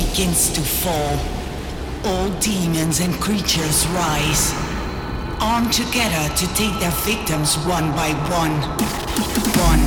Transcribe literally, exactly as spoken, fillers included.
begins to fall. All demons and creatures rise, armed together to take their victims one by one. One